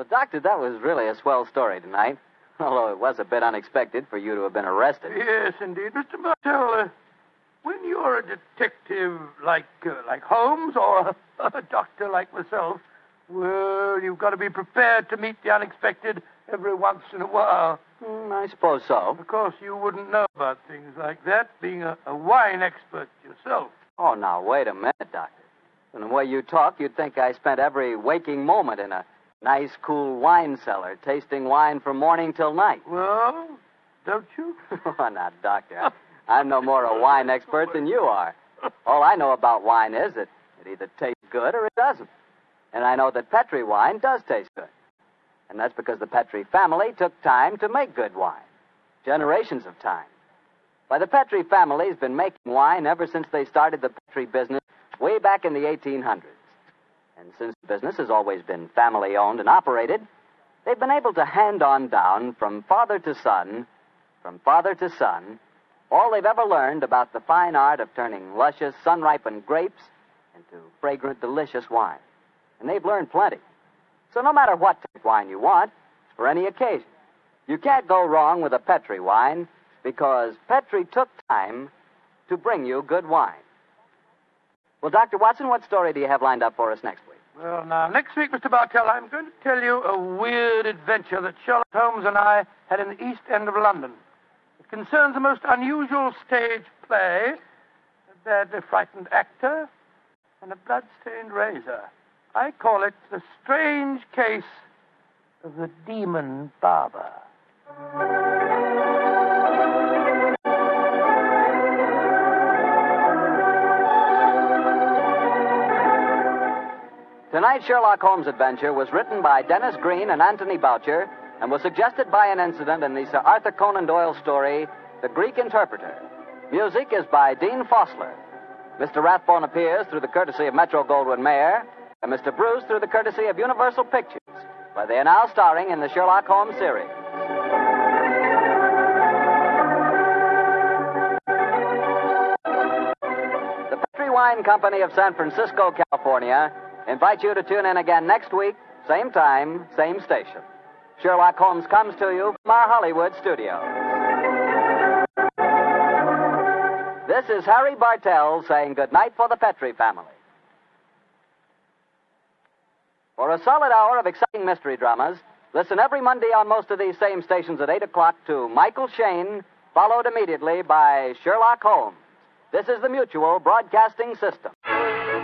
Well, Doctor, that was really a swell story tonight. Although it was a bit unexpected for you to have been arrested. Yes, indeed. Mr. Bartell, when you're a detective like Holmes or a doctor like myself, well, you've got to be prepared to meet the unexpected every once in a while. I suppose so. Of course, you wouldn't know about things like that, being a wine expert yourself. Oh, now, wait a minute, Doctor. From the way you talk, you'd think I spent every waking moment in a nice, cool wine cellar, tasting wine from morning till night. Well, don't you? Oh, now, Doctor, I'm no more a wine expert than you are. All I know about wine is that it either tastes good or it doesn't. And I know that Petri wine does taste good. And that's because the Petri family took time to make good wine. Generations of time. Why, the Petri family's been making wine ever since they started the Petri business way back in the 1800s. And since the business has always been family-owned and operated, they've been able to hand on down from father to son, all they've ever learned about the fine art of turning luscious, sun-ripened grapes into fragrant, delicious wine. And they've learned plenty. So no matter what type of wine you want, for any occasion, you can't go wrong with a Petri wine because Petri took time to bring you good wine. Well, Dr. Watson, what story do you have lined up for us next week? Well, now, next week, Mr. Bartell, I'm going to tell you a weird adventure that Sherlock Holmes and I had in the East End of London. It concerns a most unusual stage play, a badly frightened actor, and a blood-stained razor. I call it The Strange Case of the Demon Barber. Tonight's Sherlock Holmes adventure was written by Dennis Green and Anthony Boucher and was suggested by an incident in the Sir Arthur Conan Doyle story, The Greek Interpreter. Music is by Dean Fossler. Mr. Rathbone appears through the courtesy of Metro-Goldwyn-Mayer, and Mr. Bruce through the courtesy of Universal Pictures, where they are now starring in the Sherlock Holmes series. The Petri Wine Company of San Francisco, California, invites you to tune in again next week, same time, same station. Sherlock Holmes comes to you from our Hollywood studio. This is Harry Bartell saying goodnight for the Petri family. For a solid hour of exciting mystery dramas, listen every Monday on most of these same stations at 8 o'clock to Michael Shayne, followed immediately by Sherlock Holmes. This is the Mutual Broadcasting System.